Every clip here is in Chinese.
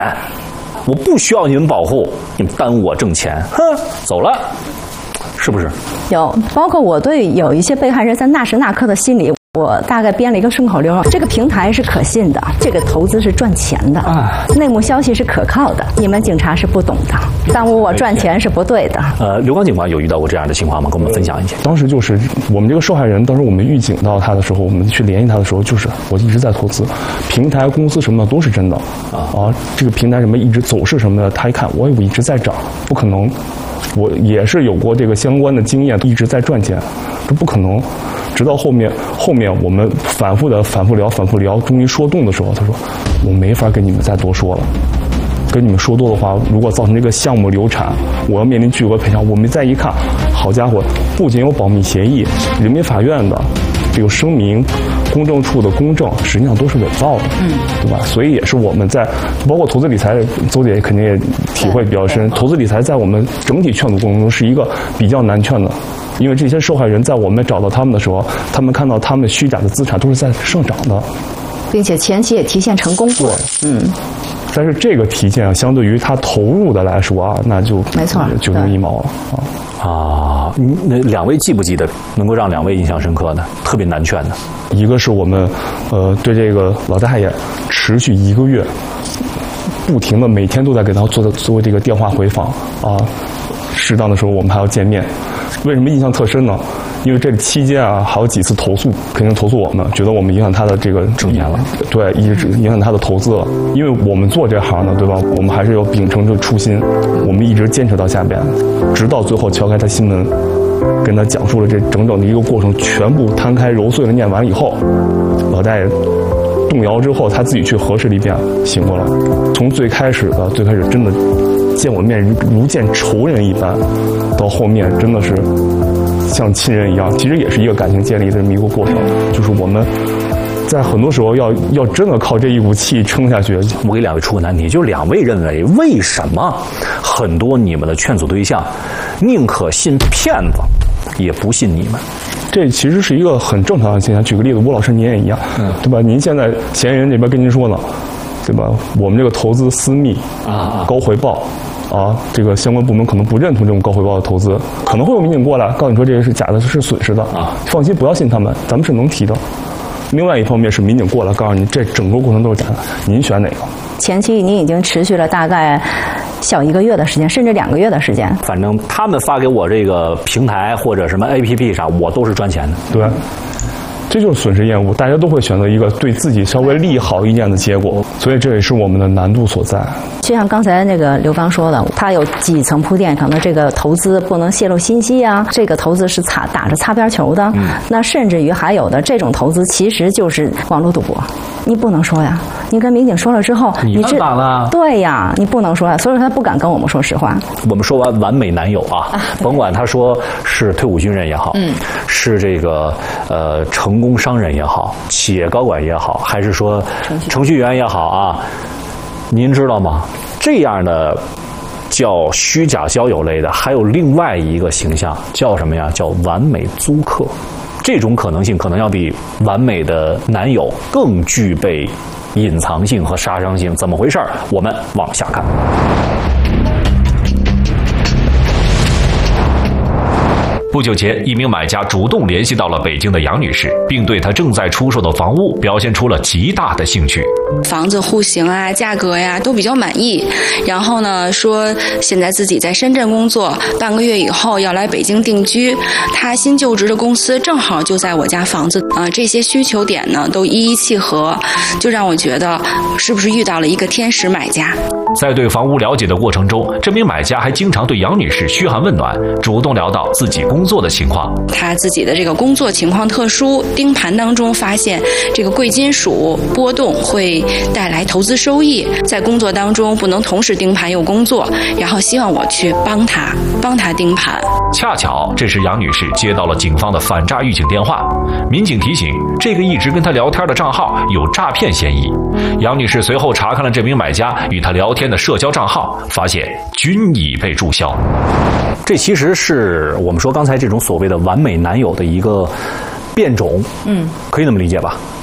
我不需要你们保护，你们耽误我挣钱，哼，走了，是不是？ 有，包括我对有一些被害人在那时那刻的心理。我大概编了一个顺口溜：这个平台是可信的，这个投资是赚钱的，内幕消息是可靠的，你们警察是不懂的，耽误我赚钱是不对的。 刘刚警官有遇到过这样的情况吗？跟我们分享一下。 当时就是我们这个受害人，当时我们预警到他的时候，我们去联系他的时候，就是我一直在投资，平台公司什么的都是真的这个平台什么一直走势什么的，他一看我一直在涨，不可能，我也是有过这个相关的经验，一直在赚钱，这不可能。直到后面我们反复聊，终于说动的时候，他说我没法跟你们再多说了，跟你们说多的话，如果造成这个项目流产，我要面临巨额赔偿。我们再一看，好家伙，不仅有保密协议，人民法院的这个声明，公证处的公证，实际上都是伪造的，对吧？所以也是我们在包括投资理财，邹姐肯定也体会比较深。投资理财在我们整体劝阻过程中是一个比较难劝的。因为这些受害人在我们找到他们的时候，他们看到他们虚假的资产都是在上涨的， 并且前期也提现成功过。 但是这个提现相对于他投入的来说那就没错， 九牛一毛了那两位记不记得能够让两位印象深刻的、特别难劝的？ 一个是我们对这个老大爷持续1个月，不停的每天都在给他做这个电话回访适当的时候我们还要见面。为什么印象特深呢？因为这期间还有几次投诉，肯定投诉我们，觉得我们影响他的这个挣钱了， 对，一直影响他的投资了。因为我们做这行的，对吧？我们还是要秉承这初心，我们一直坚持到下边，直到最后敲开他心门，跟他讲述了这整整的一个过程，全部摊开揉碎了念完以后，老大爷动摇之后，他自己去核实了一遍，醒过来。从最开始真的见我面如见仇人一般，到后面真的是像亲人一样，其实也是一个感情建立的这么一个过程。就是我们在很多时候要真的靠这一股气撑下去。 我给两位出个难题，就是两位认为为什么很多你们的劝阻对象宁可信骗子，也不信你们？ 这其实是一个很正常的现象。举个例子，吴老师您也一样，对吧？您现在嫌疑人这边跟您说呢，对吧？我们这个投资私密高回报这个相关部门可能不认同这种高回报的投资，可能会有民警过来告诉你说这个是假的，是损失的放心不要信他们，咱们是能提的。另外一方面是民警过来告诉你这整个过程都是假的，您选哪个？ 前期您已经持续了大概小1个月的时间，甚至2个月的时间。 反正他们发给我这个平台或者什么 APP 上，我都是赚钱的。 对，这就是损失厌恶，大家都会选择一个对自己稍微利好一点的结果，所以这也是我们的难度所在。 就像刚才那个刘刚说的，他有几层铺垫，可能这个投资不能泄露信息这个投资是打着擦边球的，那甚至于还有的这种投资其实就是网络赌博，你不能说呀，你跟民警说了之后， 你犯法了， 对呀，你不能说呀，所以他不敢跟我们说实话。 我们说完美男友甭管他说是退伍军人也好，是这个成功商人也好，企业高管也好，还是说程序员也好您知道吗？这样的叫虚假交友类的，还有另外一个形象叫什么呀？叫完美租客。这种可能性可能要比完美的男友更具备隐藏性和杀伤性。怎么回事？我们往下看。 不久前，一名买家主动联系到了北京的杨女士，并对她正在出售的房屋表现出了极大的兴趣。 房子户型价格都比较满意，然后呢说现在自己在深圳工作，半个月以后要来北京定居，他新就职的公司正好就在我家房子这些需求点呢都一一契合，就让我觉得是不是遇到了一个天使买家。 在对房屋了解的过程中，这名买家还经常对杨女士嘘寒问暖，主动聊到自己工作的情况。 他自己的这个工作情况特殊，盯盘当中发现这个贵金属波动会带来投资收益，在工作当中不能同时盯盘又工作，然后希望我去帮他盯盘。 恰巧这时杨女士接到了警方的反诈预警电话，民警提醒这个一直跟她聊天的账号有诈骗嫌疑。杨女士随后查看了这名买家与她聊天的社交账号，发现均已被注销。 这其实是我们说刚才这种所谓的完美男友的一个变种，可以那么理解吧？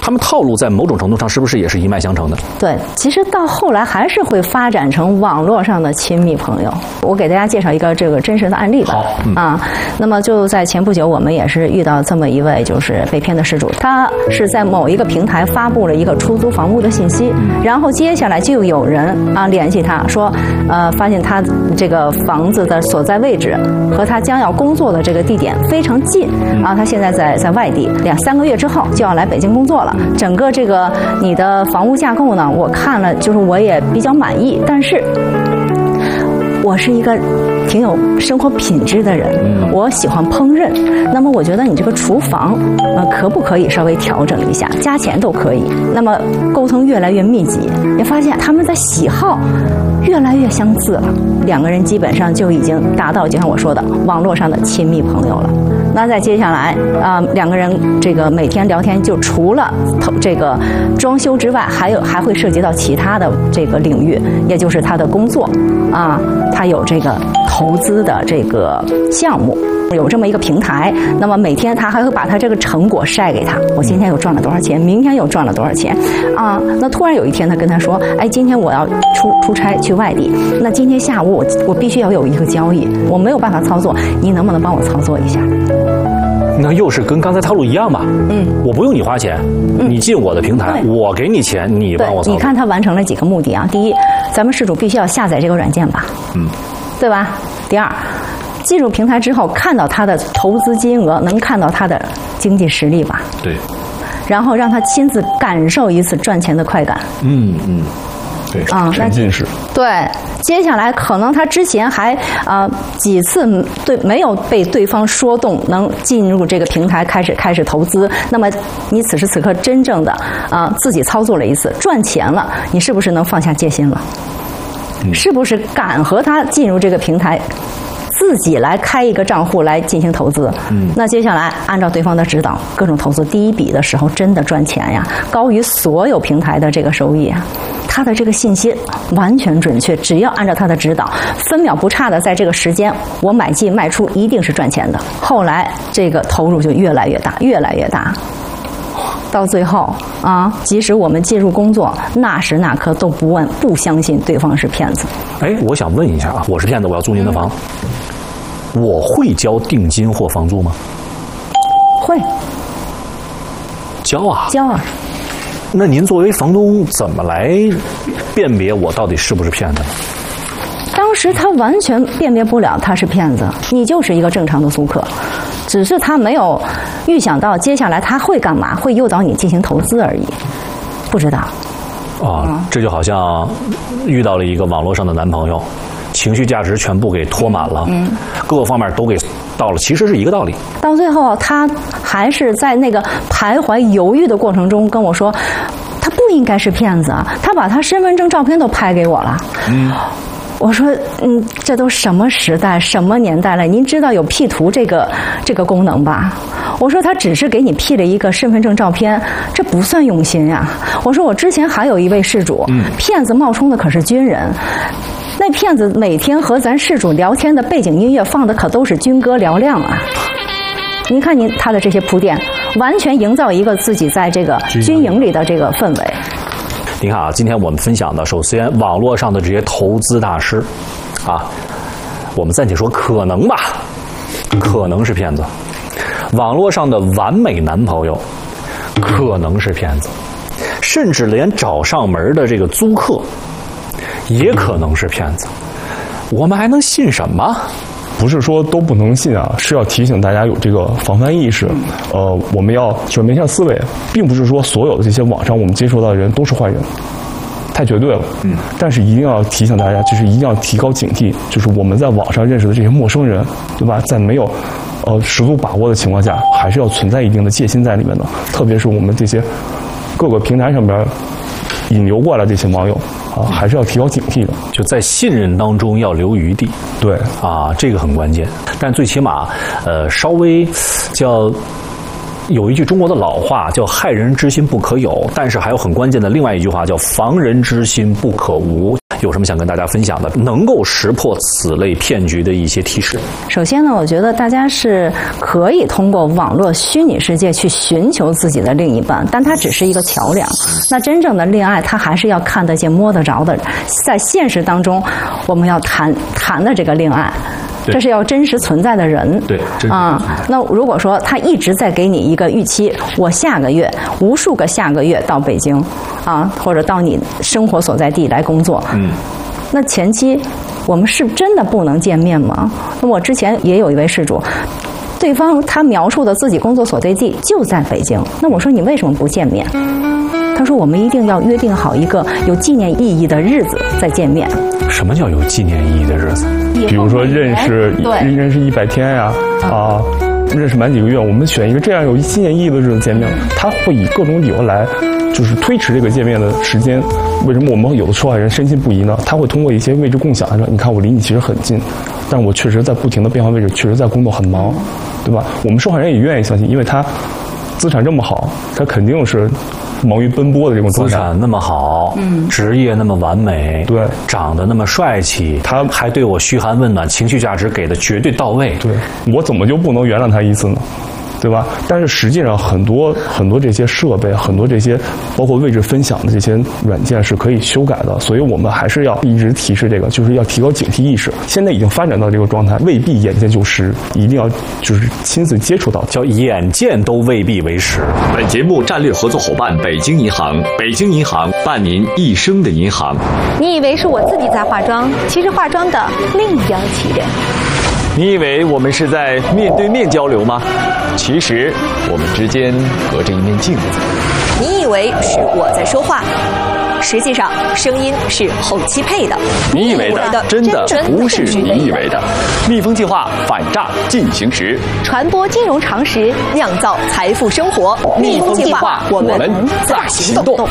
他们套路在某种程度上是不是也是一脉相承的？ 对，其实到后来还是会发展成网络上的亲密朋友。我给大家介绍一个这个真实的案例吧。好，那么就在前不久，我们也是遇到这么一位就是被骗的事主，他是在某一个平台发布了一个出租房屋的信息，然后接下来就有人联系他说，发现他这个房子的所在位置和他将要工作的这个地点非常近他现在在外地，2-3个月之后就要来北京工作了。整个这个你的房屋架构呢，我看了就是我也比较满意，但是我是一个挺有生活品质的人，我喜欢烹饪，那么我觉得你这个厨房可不可以稍微调整一下，加钱都可以。那么沟通越来越密集，也发现他们的喜好越来越相似了，2个人基本上就已经达到就像我说的网络上的亲密朋友了。那再接下来2个人这个每天聊天，就除了这个装修之外，还会涉及到其他的这个领域，也就是他的工作他有这个投资的这个项目，有这么一个平台，那么每天他还会把他这个成果晒给他，我今天又赚了多少钱，明天又赚了多少钱那突然有一天他跟他说，哎，今天我要出差去外地，那今天下午我必须要有一个交易，我没有办法操作，你能不能帮我操作一下？ 那又是跟刚才套路一样吧？我不用你花钱，你进我的平台，我给你钱，你帮我操作。 你看他完成了几个目的啊？第一，咱们事主必须要下载这个软件吧，对吧？第二，进入平台之后，看到他的投资金额，能看到他的经济实力吧？ 对。 然后让他亲自感受一次赚钱的快感。 对，沉浸式。 对，接下来可能他之前还几次没有被对方说动，能进入这个平台开始投资。那么你此时此刻真正的自己操作了一次，赚钱了，你是不是能放下戒心了？是不是敢和他进入这个平台？自己来开一个账户来进行投资，那接下来按照对方的指导，各种投资，第一笔的时候真的赚钱呀，高于所有平台的这个收益啊。他的这个信息完全准确，只要按照他的指导，分秒不差的在这个时间，我买进卖出一定是赚钱的。后来这个投入就越来越大，越来越大。到最后即使我们进入工作，那时那刻都不相信对方是骗子。 哎，我想问一下我是骗子，我要租您的房，我会交定金或房租吗？ 会。 交啊。那您作为房东怎么来辨别我到底是不是骗子呢？ 当时他完全辨别不了他是骗子，你就是一个正常的租客，只是他没有预想到接下来他会干嘛，会诱导你进行投资而已，不知道。 这就好像遇到了一个网络上的男朋友，情绪价值全部给拖满了，各个方面都给到了，其实是一个道理。 到最后他还是在那个徘徊犹豫的过程中跟我说，他不应该是骗子啊，他把他身份证照片都拍给我了。我说，这都什么时代、什么年代了？您知道有 P 图这个功能吧？我说他只是给你 P 了一个身份证照片，这不算用心呀。我说我之前还有一位事主，骗子冒充的可是军人。那骗子每天和咱事主聊天的背景音乐放的可都是军歌嘹亮啊！您看他的这些铺垫，完全营造一个自己在这个军营里的这个氛围。 你看今天我们分享的，首先网络上的这些投资大师我们暂且说可能吧，可能是骗子；网络上的完美男朋友可能是骗子，甚至连找上门的这个租客也可能是骗子。我们还能信什么？ 不是说都不能信是要提醒大家有这个防范意识。我们要转变一下思维，并不是说所有的这些网上我们接触到的人都是坏人，太绝对了。但是一定要提醒大家，就是一定要提高警惕，就是我们在网上认识的这些陌生人，对吧？在没有十足把握的情况下，还是要存在一定的戒心在里面的。特别是我们这些各个平台上边引流过来这些网友还是要提高警惕的， 就在信任当中要留余地。 对这个很关键。但最起码稍微叫有一句中国的老话叫害人之心不可有，但是还有很关键的另外一句话叫防人之心不可无。 有什么想跟大家分享的，能够识破此类骗局的一些提示？ 首先呢，我觉得大家是可以通过网络虚拟世界去寻求自己的另一半，但它只是一个桥梁。那真正的恋爱，它还是要看得见、摸得着的，在现实当中，我们要谈的这个恋爱。这是要真实存在的人， 对那如果说他一直在给你一个预期，我下个月无数个下个月到北京或者到你生活所在地来工作，那前期我们是真的不能见面吗？那我之前也有一位事主，对方他描述的自己工作所在地就在北京，那我说你为什么不见面？他说我们一定要约定好一个有纪念意义的日子再见面。 什么叫有纪念意义的日子？ 比如说认识100天呀，认识满几个月，我们选一个这样有纪念意义的日子见面。他会以各种理由来，就是推迟这个见面的时间。为什么我们有的受害人深信不疑呢？他会通过一些位置共享，说你看我离你其实很近，但我确实在不停的变换位置，确实在工作很忙，对吧？我们受害人也愿意相信，因为他资产这么好，他肯定是忙于奔波的这种状态， 资产那么好，职业那么完美， 对， 长得那么帅气，他还对我嘘寒问暖，情绪价值给的绝对到位， 对，我怎么就不能原谅他一次呢？对吧？但是实际上很多这些设备，很多这些包括位置分享的这些软件是可以修改的，所以我们还是要一直提示这个，就是要提高警惕意识。现在已经发展到这个状态，未必眼见就实，一定要就是亲自接触到， 叫眼见都未必为实。 本节目战略合作伙伴北京银行，北京银行伴您一生的银行。 你以为是我自己在化妆，其实化妆的另有其人。 你以为我们是在面对面交流吗？其实我们之间隔着一面镜子。 你以为是我在说话，实际上声音是后期配的。 你以为的真的不是你以为的。蜜蜂计划反诈进行时， 传播金融常识，酿造财富生活。蜜蜂计划，我们在行动。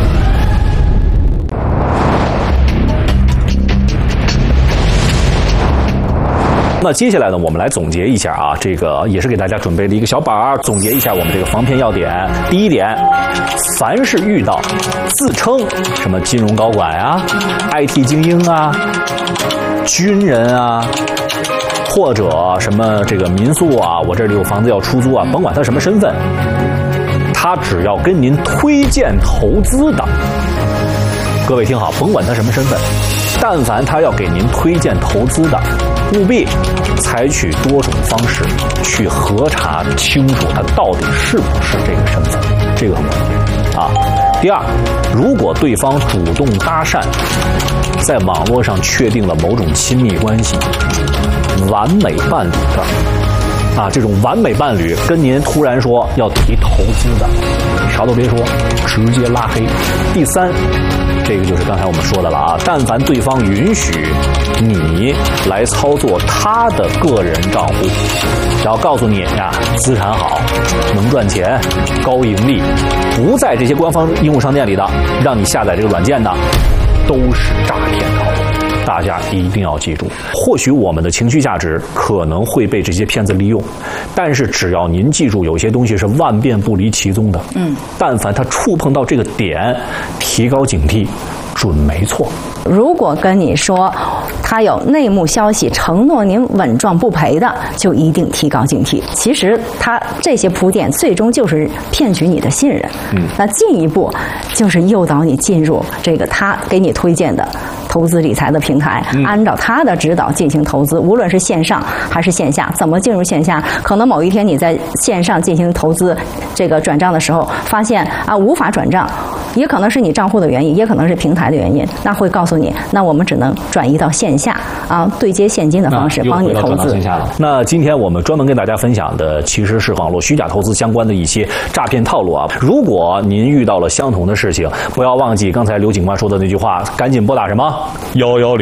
那接下来呢，我们来总结一下啊，这个也是给大家准备了一个小板儿，总结一下我们这个防骗要点。第一点，凡是遇到自称什么金融高管啊、IT 精英啊、军人啊，或者什么这个民宿啊，我这里有房子要出租啊，甭管他什么身份，他只要跟您推荐投资的，各位听好，甭管他什么身份，但凡他要给您推荐投资的，务必采取多种方式去核查清楚他到底是不是这个身份，这个很关键啊。第二，如果对方主动搭讪，在网络上确定了某种亲密关系，完美伴侣的这种完美伴侣跟您突然说要提投资的，啥都别说，直接拉黑。第三，这个就是刚才我们说的了啊，但凡对方允许你来操作他的个人账户，然后告诉你呀，资产好，能赚钱，高盈利，不在这些官方应用商店里的，让你下载这个软件的，都是诈骗套路。大家一定要记住，或许我们的情绪价值可能会被这些骗子利用，但是只要您记住，有些东西是万变不离其宗的。但凡他触碰到这个点，提高警惕，准没错。 如果跟你说他有内幕消息，承诺您稳赚不赔的，就一定提高警惕。其实他这些铺垫最终就是骗取你的信任。那进一步就是诱导你进入这个他给你推荐的投资理财的平台，按照他的指导进行投资，无论是线上还是线下。怎么进入线下？可能某一天你在线上进行投资这个转账的时候，发现无法转账，也可能是你账户的原因，也可能是平台的原因，那会告诉你，那我们只能转移到线下对接现金的方式帮你投资。 那今天我们专门跟大家分享的其实是网络虚假投资相关的一些诈骗套路啊。如果您遇到了相同的事情，不要忘记刚才刘警官说的那句话，赶紧拨打什么？ 110。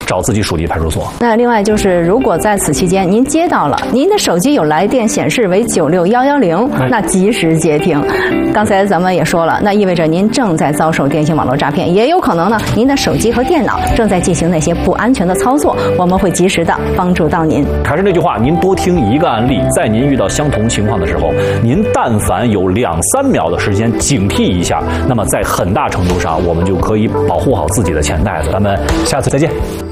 找自己属地派出所。 那另外就是，如果在此期间您接到了，您的手机有来电显示为96110，那及时接听。刚才咱们也说了，那意味着您正在遭受电信网络诈骗，也有可能呢，您的手机和电脑正在进行那些不安全的操作，我们会及时的帮助到您。 还是那句话，您多听一个案例，在您遇到相同情况的时候，您但凡有2、3秒的时间警惕一下，那么在很大程度上，我们就可以保护好自己的钱袋子。咱们下次再见。